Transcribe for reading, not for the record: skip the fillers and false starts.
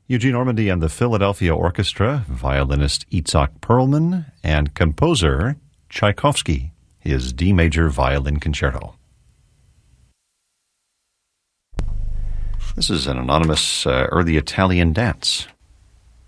Eugene Ormandy and the Philadelphia Orchestra, violinist Itzhak Perlman, and composer Tchaikovsky, his D major violin concerto. This is an anonymous early Italian dance.